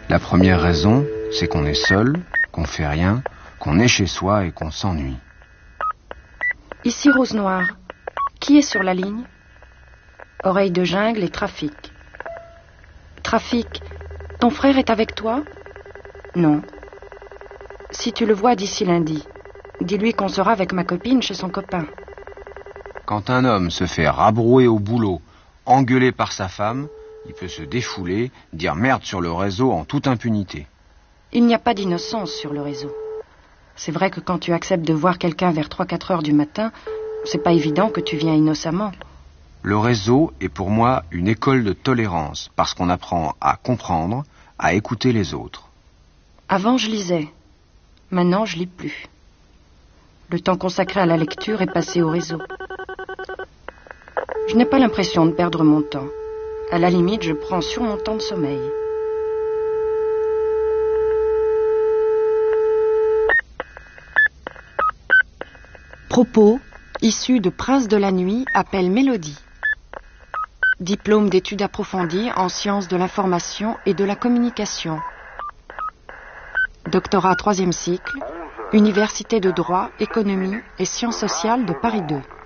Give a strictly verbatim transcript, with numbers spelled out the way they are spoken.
La première raison, c'est qu'on est seul, qu'on fait rien, qu'on est chez soi et qu'on s'ennuie. Ici Rose Noire. Qui est sur la ligne? Oreille de jungle et Trafic. Trafic, ton frère est avec toi? Non. Si tu le vois d'ici lundi, dis-lui qu'on sera avec ma copine chez son copain. Quand un homme se fait rabrouer au boulot, engueuler par sa femme, il peut se défouler, dire merde sur le réseau en toute impunité. Il n'y a pas d'innocence sur le réseau. C'est vrai que quand tu acceptes de voir quelqu'un vers trois quatre heures du matin, c'est pas évident que tu viens innocemment. Le réseau est pour moi une école de tolérance, parce qu'on apprend à comprendre, à écouter les autres. Avant, je lisais. Maintenant, je lis plus. Le temps consacré à la lecture est passé au réseau. Je n'ai pas l'impression de perdre mon temps. À la limite, je prends sur mon temps de sommeil. Propos, issus de Prince de la Nuit, appelle Mélodie. Diplôme d'études approfondies en sciences de l'information et de la communication. Doctorat troisième cycle, Université de droit, économie et sciences sociales de Paris deux.